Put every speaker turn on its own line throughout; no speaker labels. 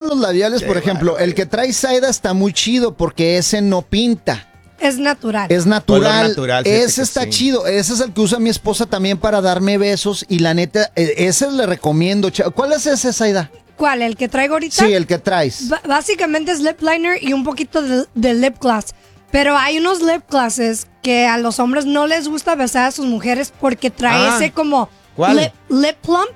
los labiales, por ejemplo, el que trae Zaida está muy chido porque ese no pinta.
Es natural.
Es natural.
Color natural,
Ese está chido. Ese es el que usa mi esposa también para darme besos. Y la neta, ese le recomiendo. ¿Cuál es ese, Zaida?
¿Cuál? ¿El que traigo ahorita?
Sí, el que traes.
Básicamente es lip liner y un poquito de lip gloss. Pero hay unos lip glosses que a los hombres no les gusta besar a sus mujeres porque trae ese como
¿cuál?
lip plump.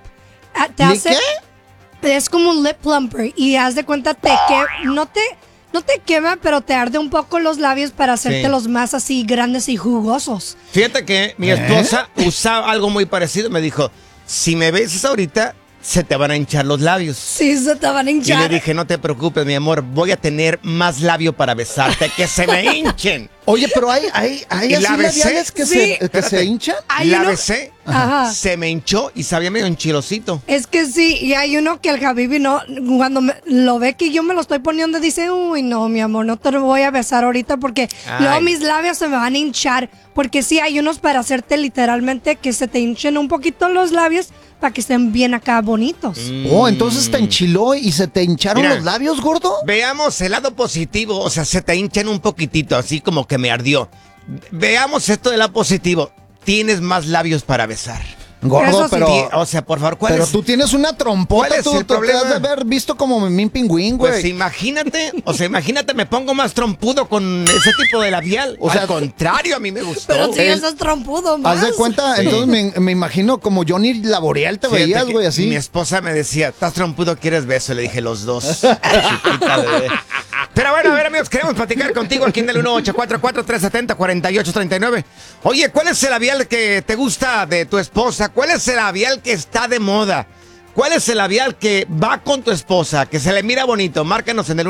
¿Qué?
Es como un lip plumper y haz de cuenta no te quema, pero te arde un poco los labios para hacerte los más así grandes y jugosos.
Fíjate que mi esposa usaba algo muy parecido. Me dijo, si me besas ahorita, se te van a hinchar los labios.
Sí, se te van a hinchar.
Y le dije, no te preocupes, mi amor, voy a tener más labio para besarte, que se me hinchen.
Oye, pero hay así labiales que se hinchan.
La besé,
Ajá.
se me hinchó y sabía medio enchilosito.
Es que sí, y hay uno que el Habibi no, cuando lo ve que yo me lo estoy poniendo, dice, uy, no, mi amor, no te lo voy a besar ahorita porque luego mis labios se me van a hinchar. Porque sí, hay unos para hacerte literalmente que se te hinchen un poquito los labios para que estén bien acá bonitos.
Oh, entonces te enchiló y se te hincharon los labios, gordo.
Veamos el lado positivo, o sea, se te hinchan un poquitito, así como que me ardió. Veamos esto del lado positivo. Tienes más labios para besar.
Gordo, pero...
o sea, por favor,
pero tú tienes una trompota.
¿Cuál es el problema?
Te has de haber visto como Memín Pingüín, güey.
Pues imagínate, me pongo más trompudo con ese tipo de labial.
O sea,
al contrario, a mí me gustó.
Pero si ya estás trompudo más.
Haz de cuenta, entonces me imagino como Johnny Laboriel te
Fíjate
veías,
que
güey, así.
Mi esposa me decía, ¿estás trompudo, quieres beso? Le dije, los dos. Chiquita bebé. Pero bueno, a ver, amigos, queremos platicar contigo aquí en el 1844-370-4839. Oye, ¿cuál es el labial que te gusta de tu esposa? ¿Cuál es el labial que está de moda? ¿Cuál es el labial que va con tu esposa, que se le mira bonito? Márcanos en el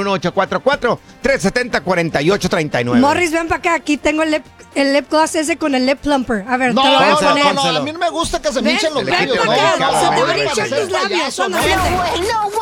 1844-370-4839.
Morris, ven para acá. Aquí tengo el lip gloss ese con el lip plumper. A ver,
No,
te lo voy a poner.
a mí no me gusta que se me hinchen los
Ven
labios.
para acá,
No,
se te van a
cabrón,
hinchar tus labios.
no,
Anda, vente.